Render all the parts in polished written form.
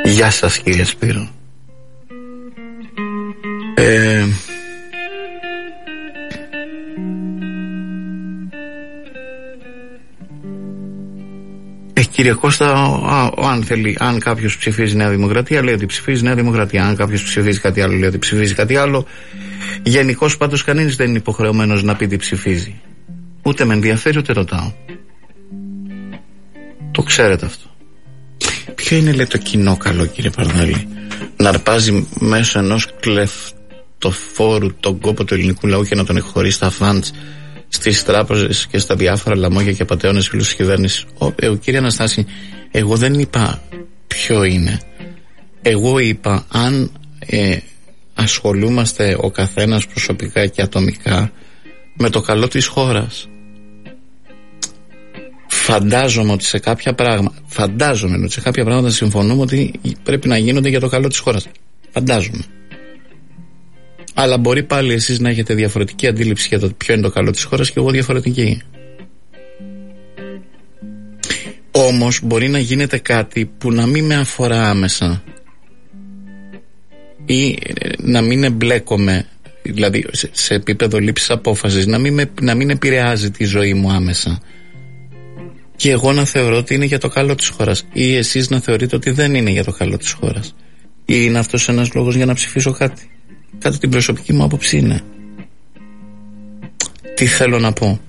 Γεια σας κύριε Σπύρο. Κύριε Κώστα, αν κάποιος ψηφίζει Νέα Δημοκρατία, λέει ότι ψηφίζει Νέα Δημοκρατία. Αν κάποιος ψηφίζει κάτι άλλο, λέει ότι ψηφίζει κάτι άλλο. Γενικώς πάντως κανείς δεν είναι υποχρεωμένος να πει τι ψηφίζει. Ούτε με ενδιαφέρει ούτε ρωτάω. Το ξέρετε αυτό. Ποιο είναι, λέει, το κοινό καλό, κύριε Παρδάλη? Να αρπάζει μέσω ενός κλεφτοφόρου τον κόπο του ελληνικού λαού και να τον εκχωρεί στα φαντς, στις τράπεζες και στα διάφορα λαμόγια και απατεώνες φίλους της κυβέρνησης. Κύριε Αναστάση, εγώ δεν είπα ποιο είναι. Εγώ είπα αν ασχολούμαστε ο καθένας προσωπικά και ατομικά με το καλό της χώρας. Φαντάζομαι ότι σε κάποια πράγματα συμφωνούμε ότι πρέπει να γίνονται για το καλό της χώρας. Φαντάζομαι. Αλλά μπορεί πάλι εσείς να έχετε διαφορετική αντίληψη για το ποιο είναι το καλό της χώρας και εγώ διαφορετική. Όμως μπορεί να γίνεται κάτι που να μην με αφορά άμεσα ή να μην εμπλέκομαι, δηλαδή σε επίπεδο λήψης απόφασης, να μην επηρεάζει τη ζωή μου άμεσα. Και εγώ να θεωρώ ότι είναι για το καλό της χώρας ή εσείς να θεωρείτε ότι δεν είναι για το καλό της χώρας. Ή είναι αυτός ένας λόγος για να ψηφίσω κάτι? Κάτι την προσωπική μου άποψη είναι. Τι θέλω να πω?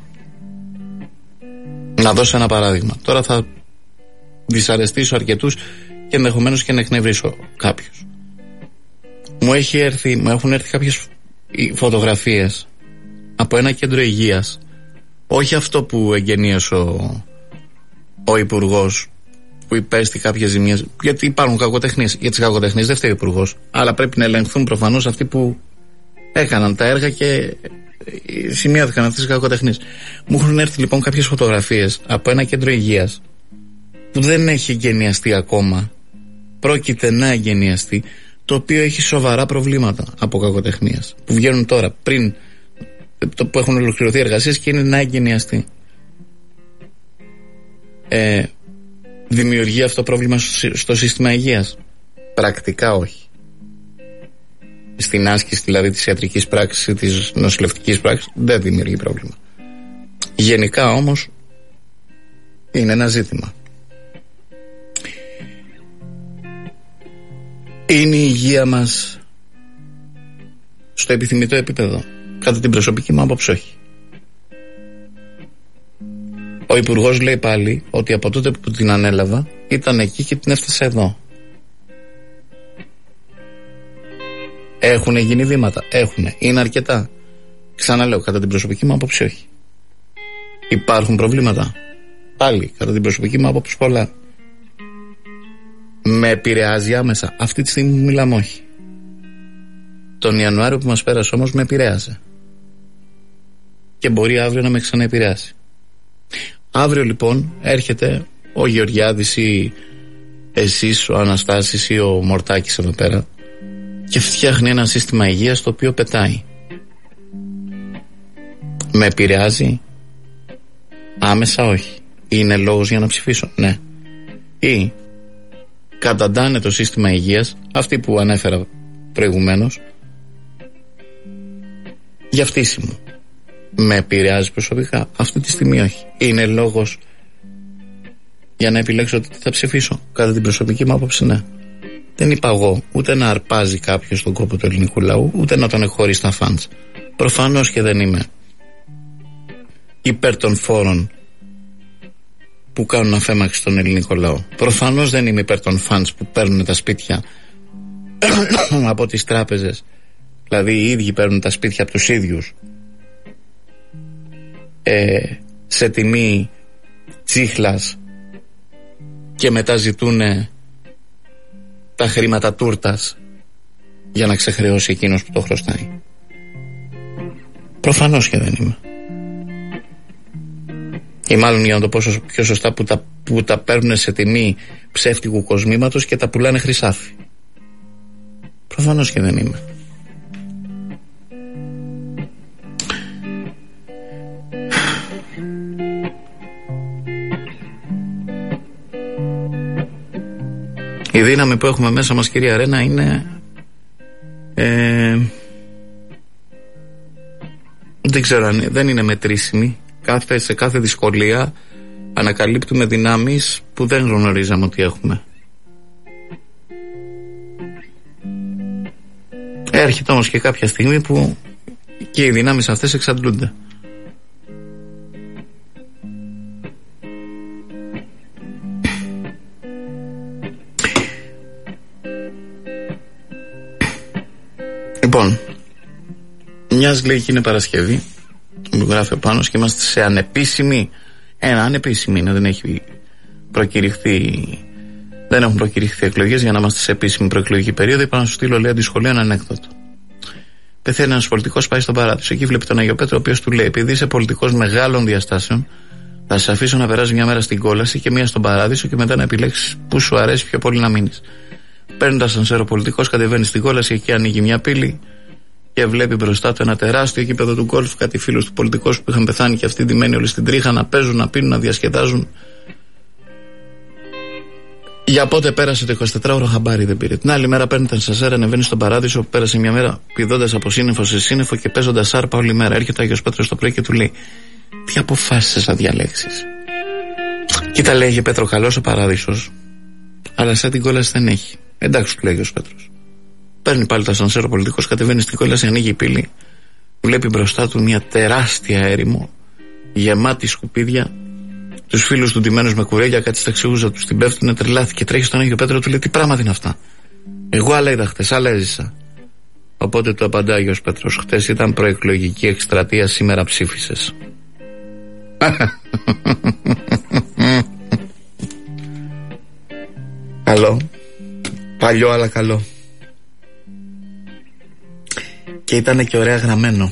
Να δώσω ένα παράδειγμα. Τώρα θα δυσαρεστήσω αρκετούς και ενδεχομένως και να εκνευρίσω κάποιους. Μου έχουν έρθει κάποιες φωτογραφίες από ένα κέντρο υγείας. Όχι αυτό που εγγενίασε ο υπουργός, που υπέστη κάποιες ζημίες, γιατί υπάρχουν κακοτεχνίες. Για τις κακοτεχνίες δεν φταίει ο υπουργός, αλλά πρέπει να ελεγχθούν προφανώς αυτοί που έκαναν τα έργα και σημειώθηκαν αυτές τις κακοτεχνίες. Μου έχουν έρθει λοιπόν κάποιες φωτογραφίες από ένα κέντρο υγείας που δεν έχει εγκαινιαστεί ακόμα, πρόκειται να εγκαινιαστεί, το οποίο έχει σοβαρά προβλήματα από κακοτεχνίες που βγαίνουν τώρα, πριν που έχουν ολοκληρωθεί εργασίες και είναι να εγκαινιαστεί. Δημιουργεί αυτό πρόβλημα στο σύστημα υγείας? Πρακτικά όχι. Στην άσκηση δηλαδή της ιατρικής πράξης ή της νοσηλευτικής πράξης δεν δημιουργεί πρόβλημα. Γενικά όμως είναι ένα ζήτημα. Είναι η υγεία μας στο επιθυμητό επίπεδο? Κατά την προσωπική μου άποψη όχι. Ο υπουργός λέει πάλι ότι από τότε που την ανέλαβα ήταν εκεί και την έφτασε εδώ. Έχουν γίνει βήματα? Έχουν. Είναι αρκετά? Ξαναλέω, κατά την προσωπική μου άποψη όχι. Υπάρχουν προβλήματα? Πάλι, κατά την προσωπική μου άποψη πολλά. Με επηρεάζει άμεσα? Αυτή τη στιγμή μιλάμε όχι. Τον Ιανουάριο που μας πέρασε όμως με επηρέασε. Και μπορεί αύριο να με ξαναεπηρεάσει. Αύριο λοιπόν έρχεται ο Γεωργιάδης ή εσείς, ο Αναστάσης ή ο Μορτάκης εδώ πέρα και φτιάχνει ένα σύστημα υγείας το οποίο πετάει. Με επηρεάζει? Άμεσα όχι. Είναι λόγος για να ψηφίσω? Ναι. Ή καταντάνε το σύστημα υγείας, αυτοί που ανέφερα προηγουμένως, για φτύσιμο. Με επηρεάζει προσωπικά? Αυτή τη στιγμή όχι. Είναι λόγος για να επιλέξω τι θα ψηφίσω? Κατά την προσωπική μου άποψη ναι. Δεν είπα εγώ ούτε να αρπάζει κάποιος τον κόπο του ελληνικού λαού, ούτε να τον εχωρεί στα φαντς. Προφανώς και δεν είμαι υπέρ των φόρων που κάνουν αφέμαξη στον ελληνικό λαό. Προφανώς δεν είμαι υπέρ των φαντς που παίρνουν τα σπίτια από τις τράπεζες. Δηλαδή οι ίδιοι παίρνουν τα σπίτια από τους ίδιους σε τιμή τσίχλας και μετά ζητούν τα χρήματα τούρτας για να ξεχρεώσει εκείνος που το χρωστάει. Προφανώς και δεν είμαι. Ή μάλλον, για να το πω πιο σωστά, που τα παίρνουν σε τιμή ψεύτικου κοσμήματος και τα πουλάνε χρυσάφι. Προφανώς και δεν είμαι. Η δύναμη που έχουμε μέσα μας, κυρία Ρένα, είναι δεν ξέρω αν δεν είναι μετρήσιμη. Σε κάθε δυσκολία ανακαλύπτουμε δυνάμεις που δεν γνωρίζαμε ότι έχουμε. Έρχεται όμως και κάποια στιγμή που και οι δυνάμεις αυτές εξαντλούνται. Λοιπόν, μιας λέει και είναι Παρασκευή, μου γράφει πάνω και είμαστε σε ανεπίσημη, ανεπίσημη είναι, δεν έχουν προκηρυχθεί εκλογές για να είμαστε σε επίσημη προεκλογική περίοδο. Είπα να σου στείλω, λέει, αντισχολείο ένα ανέκδοτο. Πεθαίνει ένας πολιτικός, πάει στον Παράδεισο. Εκεί βλέπει τον Άγιο Πέτρο, ο οποίος του λέει: επειδή είσαι πολιτικός μεγάλων διαστάσεων, θα σε αφήσω να περάσει μια μέρα στην κόλαση και μια στον Παράδεισο και μετά να επιλέξεις που σου αρέσει πιο πολύ να μείνεις. Παίρνοντας ασανσέρ ο πολιτικός, κατεβαίνει στην κόλαση, εκεί ανοίγει μια πύλη και βλέπει μπροστά του ένα τεράστιο γήπεδο του γκολφ. Κάτι φίλους του πολιτικός που είχαν πεθάνει και αυτοί ντυμένοι όλοι στην τρίχα να παίζουν, να πίνουν, να διασκεδάζουν. Για πότε πέρασε το 24ωρο, χαμπάρι δεν πήρε. Την άλλη μέρα παίρνει τα ασανσέρ, ανεβαίνει στον Παράδεισο, που πέρασε μια μέρα πηδώντας από σύννεφο σε σύννεφο και παίζοντας σάρπα όλη μέρα. Έρχεται ο Άγιος Πέτρος το πρωί και του λέει: τι αποφάσισες να διαλέξεις? Κοίτα, λέγε Πέτρο, καλός ο Παράδεισος, αλλά σαν την κόλαση δεν έχει. Εντάξει, του λέει ο Άγιος Πέτρος. Παίρνει πάλι το ασανσέρ ο πολιτικός, κατεβαίνει στην κόλαση, ανοίγει η πύλη. Βλέπει μπροστά του μια τεράστια έρημο, γεμάτη σκουπίδια. Τους φίλους του ντυμένους με κουρέλια, κάτι στα ξεγούζα τους την πέφτουνε, τρελάθηκε. Τρέχει στον Άγιο Πέτρο, του λέει: τι πράγματα είναι αυτά? Εγώ άλλα είδα χτες, άλλα έζησα. Οπότε του απαντά ο Άγιος Πέτρος: χτες ήταν προεκλογική εκστρατεία, σήμερα ψήφισες. Καλό. Παλιό αλλά καλό. Και ήταν και ωραία γραμμένο.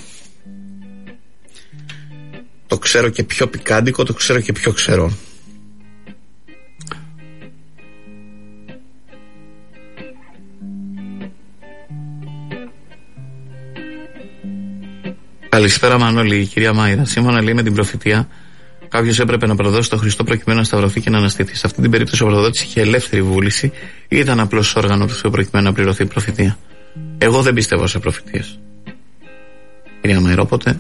Το ξέρω και πιο πικάντικο, το ξέρω και πιο ξερό. Καλησπέρα Μανώλη, η κυρία Μάιρα. Σύμφωνα, λέει, με την προφητεία, κάποιος έπρεπε να προδώσει τον Χριστό προκειμένου να σταυρωθεί και να αναστηθεί. Σε αυτή την περίπτωση ο προδότης είχε ελεύθερη βούληση ή ήταν απλώς όργανο του Θεού προκειμένου να πληρωθεί η προφητεία? Εγώ δεν πιστεύω σε προφητείες, κυρία Μάιρα, οπότε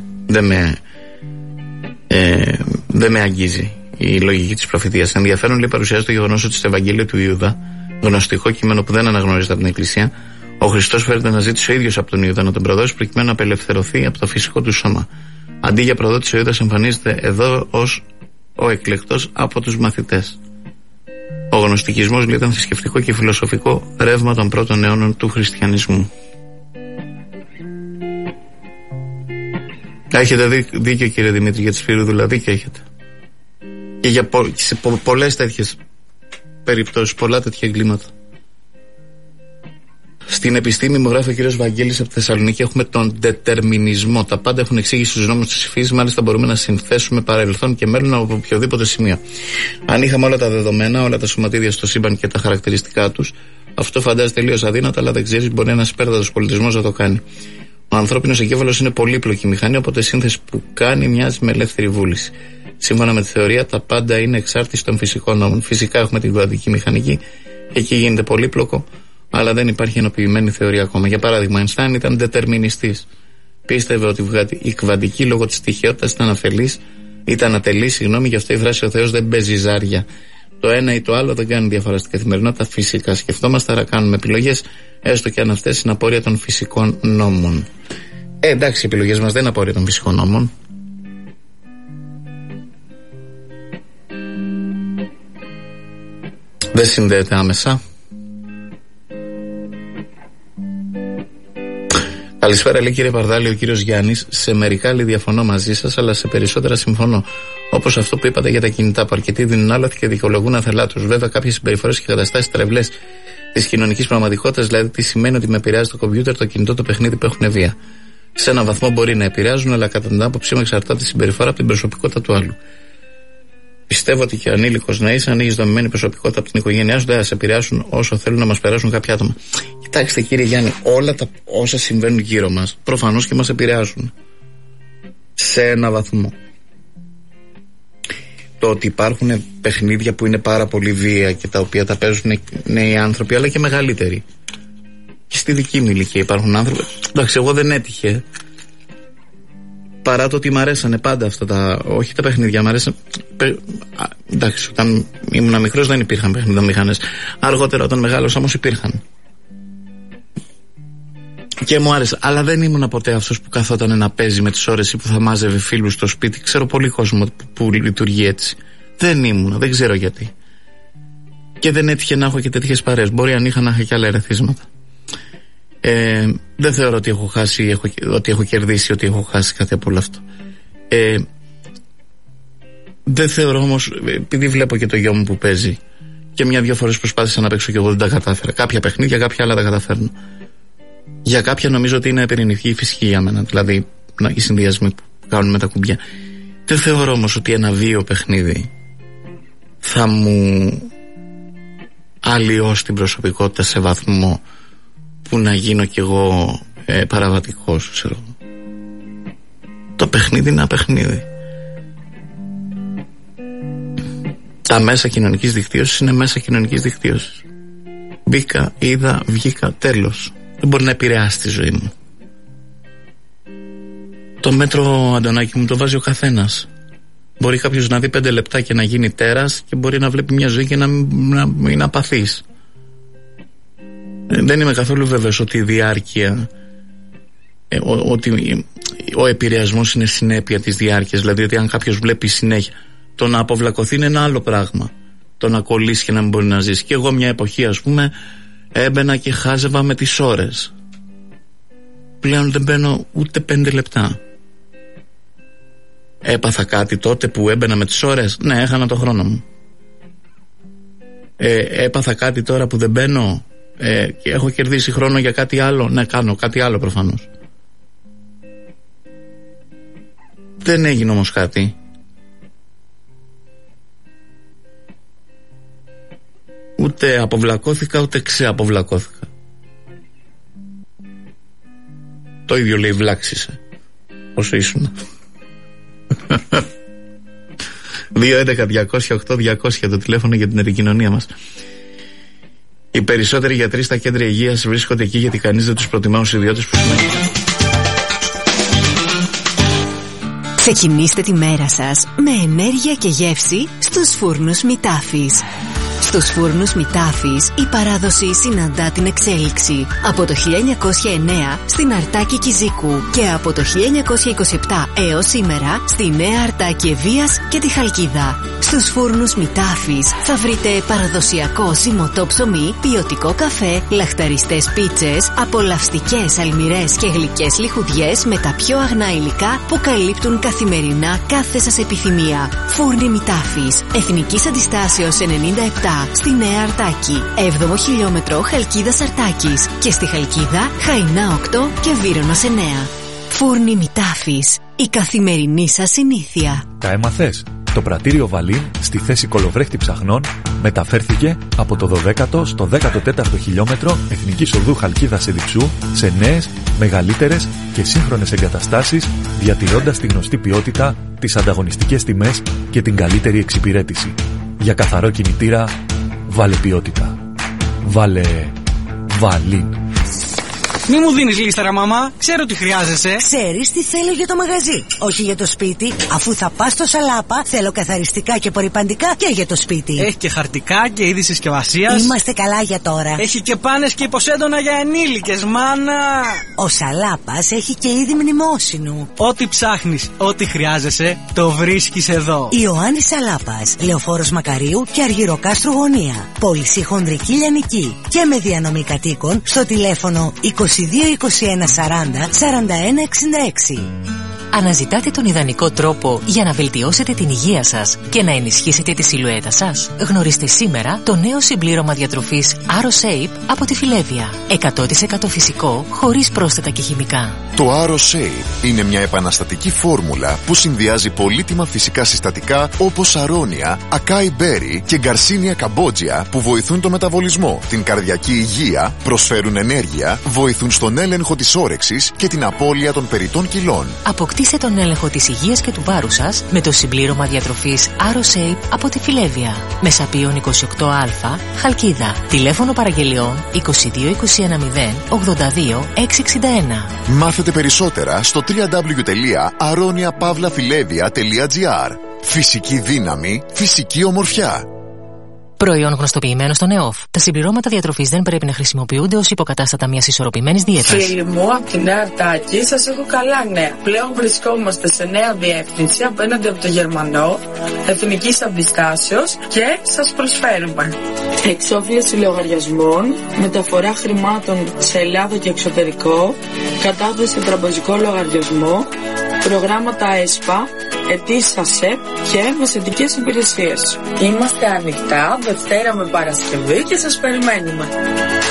δεν με αγγίζει η λογική της προφητείας. Ενδιαφέρον, λέει, παρουσιάζει το γεγονός ότι στο Ευαγγέλιο του Ιούδα, γνωστικό κείμενο που δεν αναγνωρίζεται από την Εκκλησία, ο Χριστός φέρεται να ζήτησε ο ίδιος από τον Ιούδα να τον προδώσει προκειμένου να απελευθερωθεί από το φυσικό του σώμα. Αντί για προδότης, ο Ιούδας εμφανίζεται εδώ ως ο εκλεκτός από τους μαθητές. Ο γνωστικισμός, λέει, ήταν θρησκευτικό και φιλοσοφικό ρεύμα των πρώτων αιώνων του χριστιανισμού. Έχετε δίκιο, κύριε Δημήτρη, για τη Σφυρίδουλα, δίκιο έχετε. Και σε πολλές τέτοιες περιπτώσεις, πολλά τέτοια εγκλήματα. Στην επιστήμη, μου γράφει ο κύριος Βαγγέλης από τη Θεσσαλονίκη, έχουμε τον δετερμινισμό. Τα πάντα έχουν εξήγηση στους νόμους της φύσης, μάλιστα μπορούμε να συνθέσουμε παρελθόν και μέλλον από οποιοδήποτε σημείο. Αν είχαμε όλα τα δεδομένα, όλα τα σωματίδια στο σύμπαν και τα χαρακτηριστικά τους, αυτό φαντάζεται τελείως αδύνατο, αλλά δεν ξέρεις, μπορεί ένας υπέρτατος πολιτισμός να το κάνει. Ο ανθρώπινος εγκέφαλος είναι πολύπλοκη μηχανή, οπότε η σύνθεση που κάνει μοιάζει με ελεύθερη βούληση. Σύμφωνα με τη θεωρία, τα πάντα είναι εξάρτηση των φυσικών νόμων. Φυσικά έχουμε την κβαντική μηχανική, εκεί γίνεται πολύπλοκο, αλλά δεν υπάρχει ενοποιημένη θεωρία ακόμα. Για παράδειγμα, ο Αϊνστάιν ήταν δετερμινιστής. Πίστευε ότι η κβαντική λόγω της τυχαιότητας ήταν ατελής, γι' αυτό η φράση «Ο Θεός δεν παίζει ζάρια». Το ένα ή το άλλο δεν κάνει διαφορά στην καθημερινότητα. Φυσικά σκεφτόμαστε, άρα κάνουμε επιλογές, έστω και αν αυτές είναι απόρρια των φυσικών νόμων. Εντάξει, οι επιλογές μας δεν είναι απόρρια των φυσικών νόμων. Δεν συνδέεται άμεσα. Καλησπέρα, λέει, κύριε Παρδάλη, ο κύριος Γιάννης. Σε μερικά, λέει, διαφωνώ μαζί σας, αλλά σε περισσότερα συμφωνώ. Όπως αυτό που είπατε για τα κινητά, που αρκετοί δίνουν άλοθη και δικαιολογούν αθελά τους. Βέβαια, κάποιες συμπεριφορές και καταστάσεις τρευλές της κοινωνικής πραγματικότητας, δηλαδή τι σημαίνει ότι με επηρεάζει το κομπιούτερ, το κινητό, το παιχνίδι, που έχουν βία. Σε έναν βαθμό μπορεί να επηρεάζουν, αλλά κατά την άποψή μου εξαρτάται τη συμπεριφορά από την προσωπικότητα του άλλου. Πιστεύω ότι και ανήλικος να είσαι, αν έχεις δομημένη προσωπικότητα από την οικογένειά σου, δεν θα σε επηρεάσουν όσο θέλουν να μας περάσουν κάποια άτομα. Κοιτάξτε, κύριε Γιάννη, όλα όσα συμβαίνουν γύρω μας προφανώς και μας επηρεάζουν. Σε ένα βαθμό. το ότι υπάρχουν παιχνίδια που είναι πάρα πολύ βία και τα οποία τα παίζουν νέοι άνθρωποι, αλλά και μεγαλύτεροι. Και στη δική μου ηλικία υπάρχουν άνθρωποι. Εντάξει, εγώ δεν έτυχε. Παρά το ότι μ' αρέσανε πάντα αυτά τα. Όχι τα παιχνίδια, μ' αρέσαν. Εντάξει, όταν ήμουν μικρός δεν υπήρχαν παιχνίδια μηχανές. Αργότερα, όταν μεγάλωσα όμως, υπήρχαν. Και μου άρεσε. Αλλά δεν ήμουν ποτέ αυτός που καθόταν να παίζει με τις ώρες ή που θα μάζευε φίλους στο σπίτι. Ξέρω πολύ κόσμο που λειτουργεί έτσι. Δεν ήμουν, δεν ξέρω γιατί. Και δεν έτυχε να έχω και τέτοιες παρέες. Μπορεί αν είχα να είχα και άλλα ερεθίσματα. Δεν θεωρώ ότι έχω χάσει, ότι έχω κερδίσει, ότι έχω χάσει κάτι από όλο αυτό. Δεν θεωρώ όμως, επειδή βλέπω και το γιο μου που παίζει και μια-δυο φορές προσπάθησα να παίξω και εγώ, δεν τα κατάφερα. Κάποια παιχνίδια, κάποια άλλα τα καταφέρνω. Για κάποια νομίζω ότι είναι πυρηνική φυσική για μένα, δηλαδή οι συνδυασμοί που κάνουν με τα κουμπιά. Δεν θεωρώ όμως ότι ένα βίαιο παιχνίδι θα μου αλλοιώσει την προσωπικότητα σε βαθμό που να γίνω κι εγώ παραβατικός, ξέρω. Το παιχνίδι είναι ένα παιχνίδι. Τα μέσα κοινωνικής δικτύωσης είναι μέσα κοινωνικής δικτύωσης. Μπήκα, είδα, βγήκα, τέλος. Δεν μπορεί να επηρεάσει τη ζωή μου. Το μέτρο, Αντωνάκη μου, το βάζει ο καθένας. Μπορεί κάποιος να δει 5 λεπτά και να γίνει τέρας και μπορεί να βλέπει μια ζωή και να είναι απαθής. Δεν είμαι καθόλου βέβαιος ότι η διάρκεια, ότι ο επηρεασμός είναι συνέπεια της διάρκειας. Δηλαδή ότι αν κάποιος βλέπει συνέχεια, το να αποβλακωθεί είναι ένα άλλο πράγμα. Το να κολλήσει και να μην μπορεί να ζήσει. Και εγώ μια εποχή, ας πούμε, έμπαινα και χάζευα με τις ώρες. Πλέον δεν μπαίνω ούτε 5 λεπτά. Έπαθα κάτι τότε που έμπαινα με τις ώρες? Ναι, έχανα το χρόνο μου. Έπαθα κάτι τώρα που δεν μπαίνω και έχω κερδίσει χρόνο για κάτι άλλο? Ναι, κάνω κάτι άλλο προφανώς. Δεν έγινε όμως κάτι. Ούτε αποβλακώθηκα ούτε ξεαποβλακώθηκα. Το ίδιο λέει βλάξισε όσο ήσουν. 211-200-8200 το τηλέφωνο για την επικοινωνία μας. Οι περισσότεροι γιατροί στα κέντρα υγείας βρίσκονται εκεί γιατί κανείς δεν τους προτιμά ως ιδιώτες που σημαίνει. Ξεκινήστε τη μέρα σας με ενέργεια και γεύση στους φούρνους Μητάφης. Στους φούρνους Μητάφης η παράδοση συναντά την εξέλιξη. Από το 1909 στην Αρτάκη Κιζίκου και από το 1927 έως σήμερα στη Νέα Αρτάκη Ευβοίας και τη Χαλκίδα. Στους φούρνους Μητάφης θα βρείτε παραδοσιακό ζυμωτό ψωμί, ποιοτικό καφέ, λαχταριστές πίτσες, απολαυστικές αλμυρές και γλυκές λιχουδιές με τα πιο αγνά υλικά που καλύπτουν καθημερινά κάθε σας επιθυμία. Φούρνοι Μητάφης, Εθνικής Αντιστάσεως 97 στη Νέα Αρτάκη, 7ο χιλιόμετρο Χαλκίδας Αρτάκης και στη Χαλκίδα Χαϊνά 8 και Βύρωνας 9. Φούρνοι Μητάφης, η καθημερινή σας συνήθεια. Τα έμαθες? Το πρατήριο Βαλίν στη θέση κολοβρέχτη ψαχνών μεταφέρθηκε από το 12ο στο 14ο χιλιόμετρο Εθνικής Οδού Χαλκίδας Εδιψού σε νέες, μεγαλύτερες και σύγχρονες εγκαταστάσεις, διατηρώντας τη γνωστή ποιότητα, τις ανταγωνιστικές τιμές και την καλύτερη εξυπηρέτηση. Για καθαρό κινητήρα, βάλε ποιότητα. Βάλε Βαλίν. Μη μου δίνεις λίστα, μαμά. Ξέρω τι χρειάζεσαι. Ξέρεις τι θέλω για το μαγαζί, όχι για το σπίτι. Αφού θα πας στο Σαλάπα, θέλω καθαριστικά και απορρυπαντικά και για το σπίτι. Έχει και χαρτικά και είδη συσκευασίας. Είμαστε καλά για τώρα. Έχει και πάνες και υποσέντονα για ενήλικες, μάνα. Ο Σαλάπας έχει και είδη μνημόσυνου. Ό,τι ψάχνεις, ό,τι χρειάζεσαι, το βρίσκεις εδώ. Ιωάννης Σαλάπας, Λεωφόρος Μακαρίου και Αργυροκάστρου Γωνία. Πώληση χονδρική λιανική και με διανομή κατοίκων στο τηλέφωνο 22-21-40-41-66. Αναζητάτε τον ιδανικό τρόπο για να βελτιώσετε την υγεία σας και να ενισχύσετε τη σιλουέτα σας? Γνωρίστε σήμερα το νέο συμπλήρωμα διατροφής AroShape από τη Φιλέβια. 100% φυσικό, χωρίς πρόσθετα και χημικά. Το AroShape είναι μια επαναστατική φόρμουλα που συνδυάζει πολύτιμα φυσικά συστατικά όπως αρώνια, ακάι μπέρι και γκαρσίνια καμπότζια που βοηθούν το μεταβολισμό, την καρδιακή υγεία, προσφέρουν ενέργεια, βοηθούν στον έλεγχο της όρεξης και την απώλεια των περιττών κιλών. Αποκτήστε τον έλεγχο της υγείας και του βάρους σας με το συμπλήρωμα διατροφής AroShape από τη Φιλέβια. Μεσαπίων 28α, Χαλκίδα. Τηλέφωνο παραγγελιών 22 21 0 82 661. Μάθετε περισσότερα στο www.aroniapavlafilevia.gr. Φυσική δύναμη, φυσική ομορφιά. Προϊόν γνωστοποιημένο στον ΕΟΦ. Τα συμπληρώματα διατροφής δεν πρέπει να χρησιμοποιούνται ως υποκατάστατα μιας ισορροπημένης δίαιτας. Φίλοι μου, από τη Νέα Αρτάκη σας έχω καλά νέα. Πλέον βρισκόμαστε σε νέα διεύθυνση απέναντι από το Γερμανό, εθνικής αντιστάσεως και σας προσφέρουμε εξόφληση λογαριασμών, μεταφορά χρημάτων σε Ελλάδα και εξωτερικό, κατάθεση σε τραπεζικό λογαριασμό, προγράμματα ΕΣΠΑ, αιτήσεις ΑΣΕΠ και μεσαιτικές υπηρεσίες. Είμαστε ανοιχτά Δευτέρα με Παρασκευή και σας περιμένουμε.